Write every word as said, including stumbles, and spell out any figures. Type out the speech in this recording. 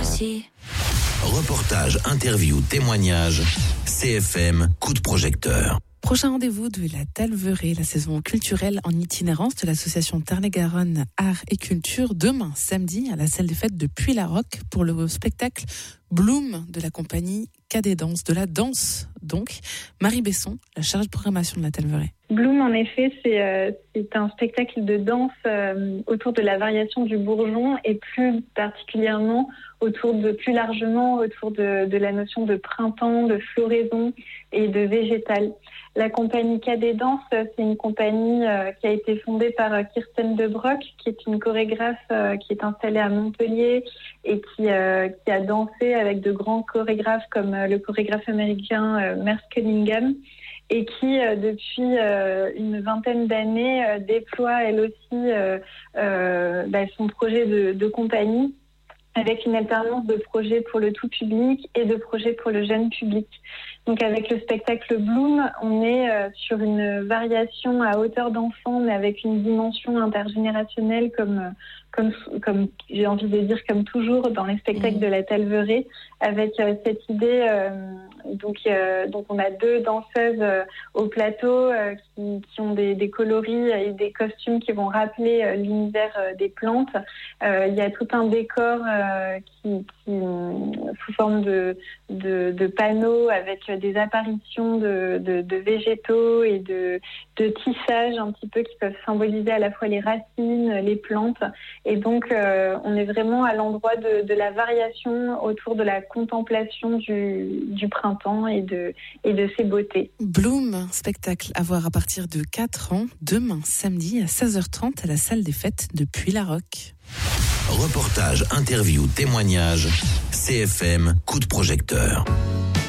aussi. Reportage, interview, témoignage, C F M, coup de projecteur. Prochain rendez-vous de la Talverée, la saison culturelle en itinérance de l'association Tarn-et-Garonne Art et Culture, demain samedi à la salle des fêtes de Puy-la-Roque pour le spectacle Bloom de la compagnie Cadet Danse, de la danse donc. Marie Besson, la chargée de programmation de la Talverée. Bloom, en effet, c'est, euh, c'est un spectacle de danse euh, autour de la variation du bourgeon et plus particulièrement autour de, plus largement autour de, de la notion de printemps, de floraison et de végétal. La compagnie Cadet Danse, c'est une compagnie euh, qui a été fondée par euh, Kirsten De Brock, qui est une chorégraphe euh, qui est installée à Montpellier et qui, euh, qui a dansé avec de grands chorégraphes comme euh, le chorégraphe américain euh, Merce Cunningham, et qui, euh, depuis euh, une vingtaine d'années, euh, déploie elle aussi euh, euh, bah, son projet de, de compagnie, avec une alternance de projets pour le tout public et de projets pour le jeune public. Donc avec le spectacle Bloom, on est euh, sur une variation à hauteur d'enfant, mais avec une dimension intergénérationnelle comme, euh, comme, comme j'ai envie de dire comme toujours dans les spectacles mmh. de la Talverée, avec euh, cette idée, euh, donc, euh, donc on a deux danseuses euh, au plateau euh, qui, qui ont des, des coloris et des costumes qui vont rappeler euh, l'univers euh, des plantes. Euh, il y a tout un décor euh, qui, qui sous forme de, de, de panneaux avec des apparitions de, de, de végétaux et de, de tissages un petit peu qui peuvent symboliser à la fois les racines, les plantes. Et donc, euh, on est vraiment à l'endroit de, de la variation autour de la contemplation du, du printemps et de, et de ses beautés. Bloom, spectacle à voir à partir de quatre ans, demain samedi à seize heures trente à la salle des fêtes de Puy-la-Roque. Reportage, interview, témoignage, C F M, coup de projecteur.